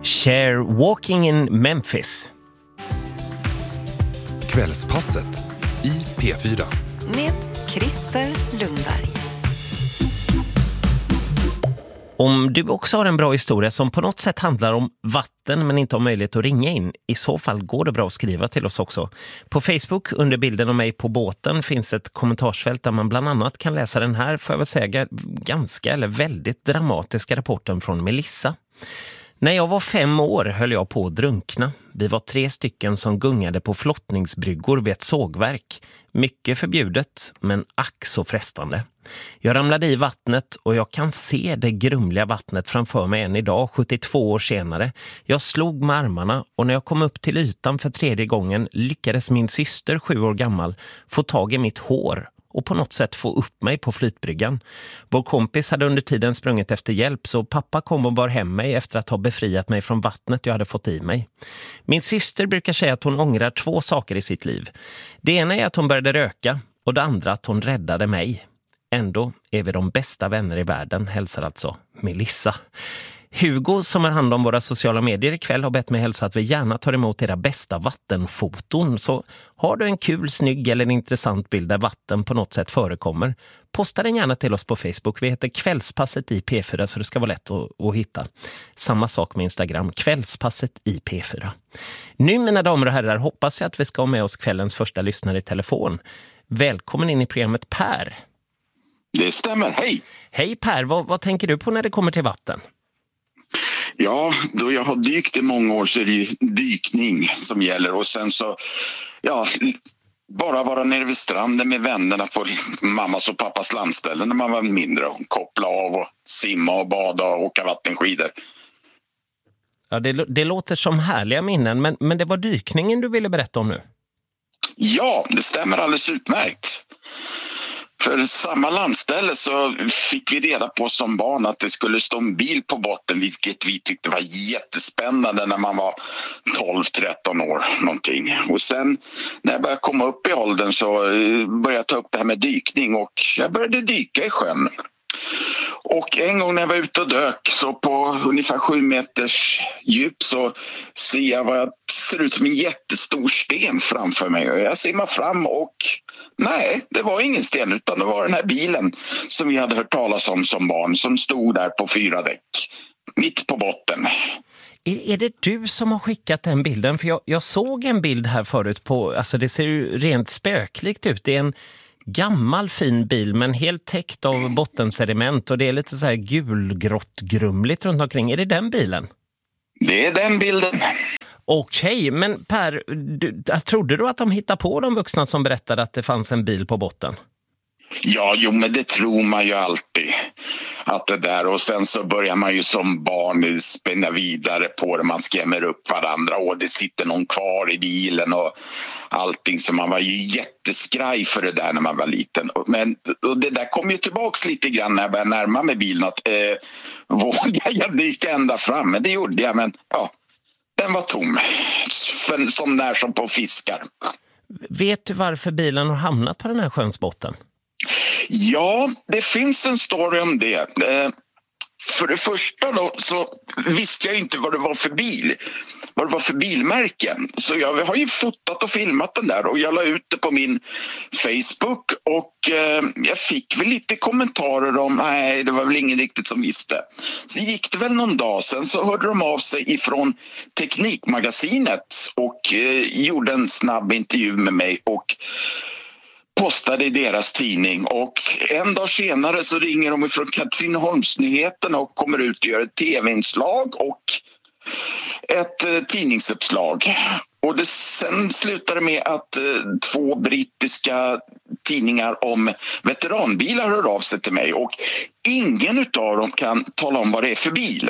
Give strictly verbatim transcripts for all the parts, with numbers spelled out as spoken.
Cher, Walking in Memphis. Kvällspasset i P fyra. Med Christer Lundberg. Om du också har en bra historia som på något sätt handlar om vatten men inte har möjlighet att ringa in, i så fall går det bra att skriva till oss också. På Facebook under bilden av mig på båten finns ett kommentarsfält där man bland annat kan läsa den här, får jag väl säga, ganska eller väldigt dramatiska rapporten från Melissa. När jag var fem år höll jag på att drunkna. Vi var tre stycken som gungade på flottningsbryggor vid ett sågverk. Mycket förbjudet, men ack så frestande. Jag ramlade i vattnet och jag kan se det grumliga vattnet framför mig än idag, sjuttiotvå år senare. Jag slog med armarna och när jag kom upp till ytan för tredje gången lyckades min syster, sju år gammal, få tag i mitt hår och på något sätt få upp mig på flytbryggan. Vår kompis hade under tiden sprungit efter hjälp, så pappa kom och bar hem mig efter att ha befriat mig från vattnet jag hade fått i mig. Min syster brukar säga att hon ångrar två saker i sitt liv. Det ena är att hon började röka och det andra att hon räddade mig. Ändå är vi de bästa vänner i världen, hälsar alltså Melissa. Hugo som har hand om våra sociala medier ikväll har bett mig hälsa att vi gärna tar emot era bästa vattenfoton. Så har du en kul, snygg eller en intressant bild där vatten på något sätt förekommer, posta den gärna till oss på Facebook. Vi heter Kvällspasset i P fyra, så det ska vara lätt att, att hitta. Samma sak med Instagram, Kvällspasset i P fyra. Nu, mina damer och herrar, hoppas jag att vi ska ha med oss kvällens första lyssnare i telefon. Välkommen in i programmet, Per. Det stämmer, hej! Hej Per, vad, vad tänker du på när det kommer till vatten? Ja, då jag har dykt i många år så är det ju dykning som gäller. Och sen så, ja, bara vara nere vid stranden med vännerna på mammas och pappas landställen när man var mindre. Och koppla av och simma och bada och åka vattenskidor. Ja, det, det låter som härliga minnen, men, men det var dykningen du ville berätta om nu? Ja, det stämmer alldeles utmärkt. För samma landställe så fick vi reda på som barn att det skulle stå en bil på botten, vilket vi tyckte var jättespännande när man var tolv tretton år någonting. Och sen när jag började komma upp i åldern så började jag ta upp det här med dykning och jag började dyka i sjön. Och en gång när jag var ute och dök så på ungefär sju meters djup så ser jag vad jag ser ut som en jättestor sten framför mig. Och jag simmar fram och nej, det var ingen sten utan det var den här bilen som vi hade hört talas om som barn som stod där på fyra däck, mitt på botten. Är, är det du som har skickat den bilden? För jag, jag såg en bild här förut på, alltså det ser ju rent spöklikt ut. Det är en gammal fin bil men helt täckt av bottensediment och det är lite så här gulgrått grumligt runt omkring. Är det den bilen? Det är den bilden. Okej, men Per, du, trodde du att de hittade på de vuxna som berättade att det fanns en bil på botten? Ja, jo, men det tror man ju alltid att det där, och sen så börjar man ju som barn spänna vidare på det, man skrämmer upp varandra och det sitter någon kvar i bilen och allting, så man var ju jätteskraj för det där när man var liten. Men och det där kom ju tillbaks lite grann när jag började närma mig bilen att eh, vågar jag dyka ända fram, men det gjorde jag, men ja, den var tom, för, som när som på fiskar. Vet du varför bilen har hamnat på den här sjöns botten? Ja, det finns en story om det. Eh, för det första då så visste jag inte vad det var för bil. Vad det var för bilmärken. Så jag har ju fotat och filmat den där och jag la ut det på min Facebook och eh, jag fick väl lite kommentarer om nej, det var väl ingen riktigt som visste. Så gick det väl någon dag sen så hörde de av sig ifrån Teknikmagasinet och eh, gjorde en snabb intervju med mig och postade i deras tidning, och en dag senare så ringer de ifrån Katrineholmsnyheten och kommer ut och gör ett tv-inslag och ett eh, tidningsuppslag. Och det sen slutade med att eh, två brittiska tidningar om veteranbilar hör av sig till mig och ingen utav dem kan tala om vad det är för bil.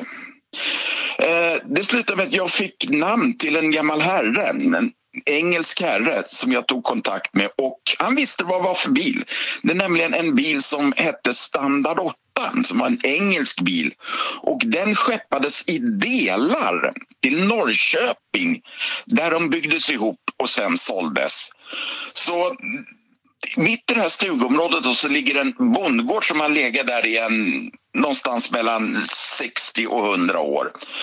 Eh, det slutade med att jag fick namn till en gammal herre, en engelsk herre som jag tog kontakt med, och han visste vad det var för bil. Det är nämligen en bil som hette Standard åtta, som var en engelsk bil, och den skeppades i delar till Norrköping där de byggdes ihop och sen såldes. Så mitt i det här stugområdet då, så ligger en bondgård som har legat där i en, någonstans mellan sextio och hundra år.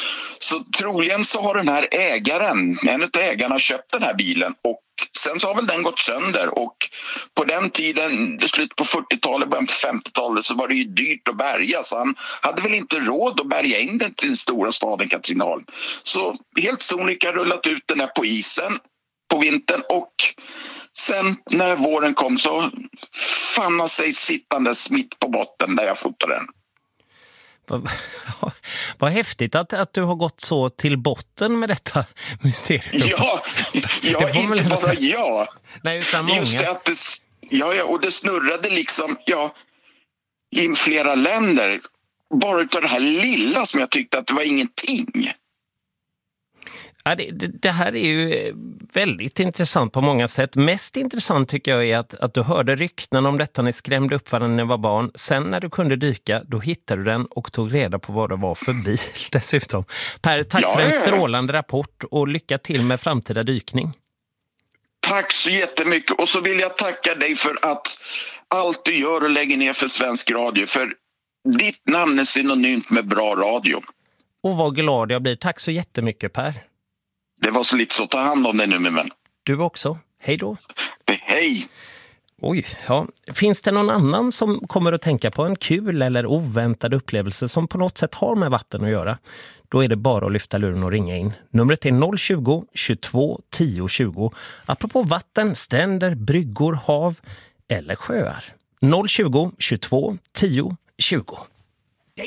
Så troligen så har den här ägaren, en av ägarna, köpt den här bilen och sen så har väl den gått sönder. Och på den tiden, i slutet på fyrtiotalet, början på femtiotalet, så var det ju dyrt att bärga. Så han hade väl inte råd att bärga in den till den stora staden Katrineholm. Så helt sonika rullat ut den här på isen på vintern, och sen när våren kom så fann han sig sittandes mitt på botten där jag fotade den. Vad, vad häftigt att, att du har gått så till botten med detta mysterium. Ja, ja inte bara säga. jag. Nej, utan många. Just det, att det, ja, ja, och det snurrade liksom ja, i flera länder. Bara utav det här lilla som jag tyckte att det var ingenting. Ja, det, det, det här är ju väldigt intressant på många sätt. Mest intressant tycker jag är att, att du hörde rykten om detta när ni skrämde upp varandra när ni var barn. Sen när du kunde dyka, då hittade du den och tog reda på vad det var för bil dessutom. Per, tack ja, för en strålande rapport och lycka till med framtida dykning. Tack så jättemycket, och så vill jag tacka dig för att allt du gör och lägger ner för svensk radio. För ditt namn är synonymt med bra radio. Och vad glad jag blir. Tack så jättemycket, Per. Det var så lite så. Ta hand om dig nu, min vän. Du också. Hej då. Hej. Oj, ja. Finns det någon annan som kommer att tänka på en kul eller oväntad upplevelse som på något sätt har med vatten att göra? Då är det bara att lyfta luren och ringa in. Numret är noll tjugo, tjugotvå, tio tjugo. Apropå vatten, stränder, bryggor, hav eller sjöar. noll tjugo, tjugotvå, tio tjugo.